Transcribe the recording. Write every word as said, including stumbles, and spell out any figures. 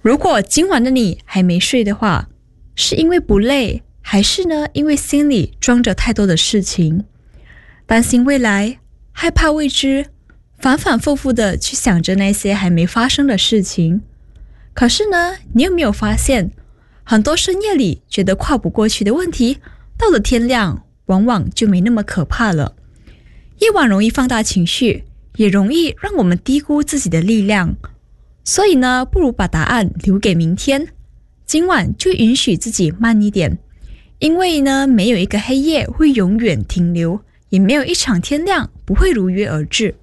如果今晚的你还没睡的话，是因为不累，还是呢因为心里装着太多的事情，担心未来，害怕未知，反反复复的去想着那些还没发生的事情。可是呢，你有没有发现，很多深夜里觉得跨不过去的问题，到了天亮往往就没那么可怕了。夜晚容易放大情绪，也容易让我们低估自己的力量。所以呢，不如把答案留给明天，今晚就允许自己慢一点。因为呢，没有一个黑夜会永远停留，也没有一场天亮不会如约而至。